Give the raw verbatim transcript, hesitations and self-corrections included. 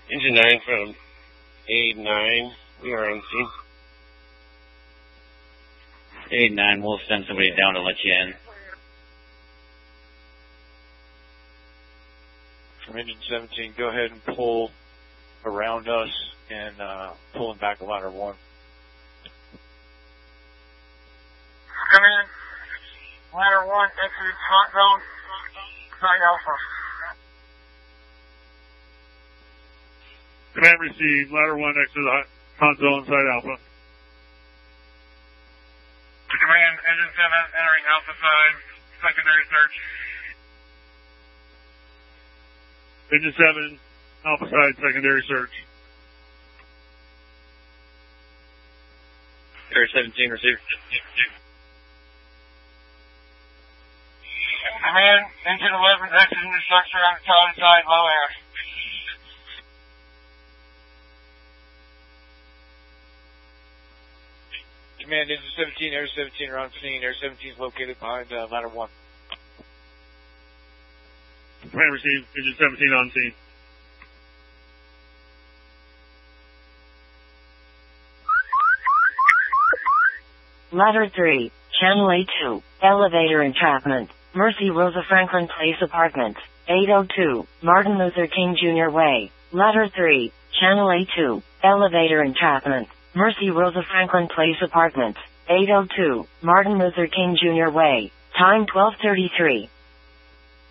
Engine nine from eight nine. We are on scene. eight nine, we'll send somebody down to let you in. From engine seventeen, go ahead and pull around us and uh, pulling back a ladder one. Come in. Ladder one, exit hot zone. Side Alpha. Command received. Ladder one, exit hot, hot zone, side Alpha. Command, engine seven entering Alpha side. Secondary search. Engine seven, Alpha side, secondary search. Air seventeen, received. Command, engine eleven, exiting the structure on the Charlie side, low air. Command, engine seventeen, Air seventeen are on scene. Air seventeen is located behind uh, ladder one. Command received. Engine seventeen on scene. Ladder three, Channel A two, elevator entrapment, Mercy Rosa Franklin Place Apartments, eight oh two, Martin Luther King Junior Way. Ladder three, Channel A two, elevator entrapment, Mercy Rosa Franklin Place Apartments, eight oh two, Martin Luther King Junior Way. Time twelve thirty-three.